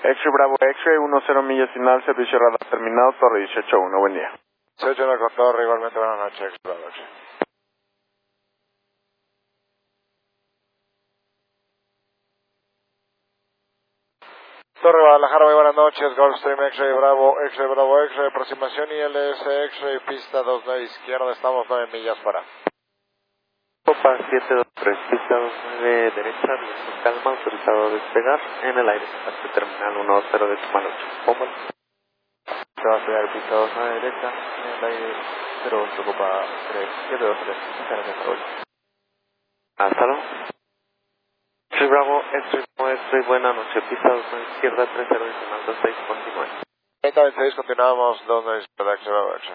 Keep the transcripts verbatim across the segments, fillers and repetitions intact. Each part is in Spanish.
X-Ray Bravo X-Ray, cero millas final, servicio radar terminado, Torre dieciocho uno, buen día. dieciocho uno con Torre, igualmente buenas noches, X-Ray Bravo X-Ray. Torre Guadalajara, muy buenas noches, Gulfstream X-Ray Bravo, X-Ray Bravo X-Ray, aproximación I L S X-Ray, pista dos nueve izquierda, estamos nueve millas para. Copa siete dos tres, pista dos nueve derecha, viento calma, autorizado a despegar, en el aire, hasta terminal uno cero decimal ocho. Póngalo. Se va a pegar pista dos nueve derecha, en el aire cero ocho, Copa tres siete dos tres, cero hasta luego. X-Ray Bravo, X-Ray Bravo, X-Ray, buena noche, pista dos nueve izquierda, tres cero decimal dos seis, continúe. treinta veintiséis, continuamos, dos nueve izquierda, X-Ray Bravo X-Ray.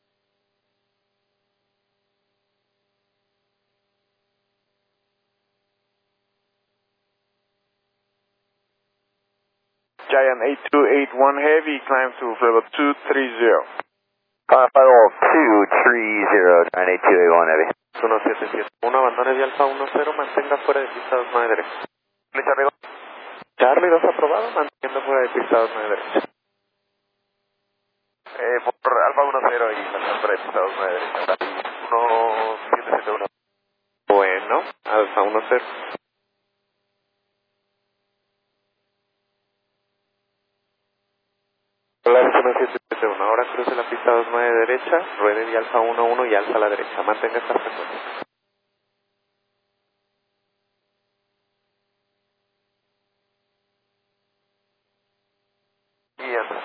Giant eight two eight one Heavy, climb to level two three zero. Climb level two three zero, Giant eight two eight one Heavy. uno siete siete uno, abandone de Alfa uno cero, mantenga fuera de pista dos nueve derecha. Charlie dos. Charlie dos aprobado, manteniendo fuera de pista dos nueve derecha. Eh, por Alfa uno cero y mantenga fuera de pista dos nueve derecha. uno siete siete uno. Bueno, Alfa uno cero. Polaris uno siete siete uno, ahora cruce la pista dos nueve derecha, ruede de Alfa uno uno y alza a la derecha, mantenga esta frecuencia. Y antes,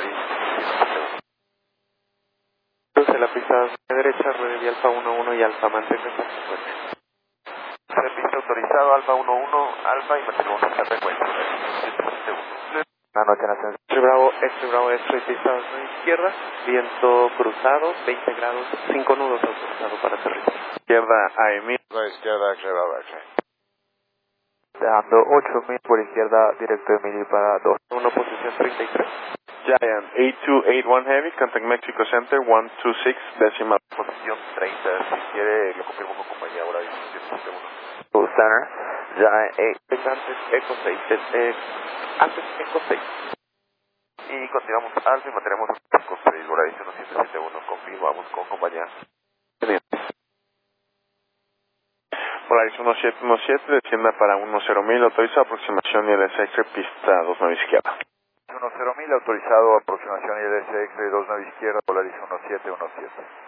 Cruce la pista dos nueve derecha, ruede de Alfa uno uno y alfa, mantenga esta frecuencia. Servicio autorizado, Alfa uno uno, Alfa y mantenemos esta frecuencia. Buenas noches, Nación. X-Ray Bravo, X-Ray Bravo, X-Ray, pista dos nueve izquierda, viento cruzado, veinte grados, cinco nudos autorizado para aterrizar. Izquierda a Emil. dos nueve izquierda, X-Ray Bravo X-Ray. Dejando ocho mil por izquierda, directo de mil para dos. uno, posición treinta y tres. Giant eight two eight one Heavy, contact Mexico Center one two six decimal. Posición treinta, si quiere lo confirmo con compañía ahora diecisiete siete uno. Full center, Giant eight. Antes, Eco seis, eh, antes Eco seis. Y continuamos alto y mantenemos con seis, Horizon siete siete uno, confirmamos con compañía. Polaris uno siete uno siete, descienda para uno cero mil, autorizado aproximación I L S X-Ray, pista dos nueve izquierda. uno cero mil, autorizado, aproximación I L S X-Ray dos nueve izquierda, Polaris uno siete uno siete.